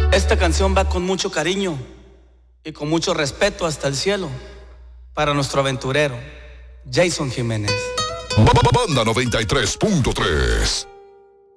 Esta canción va con mucho cariño y con mucho respeto hasta el cielo para nuestro aventurero, Jason Jiménez. Banda 93.3.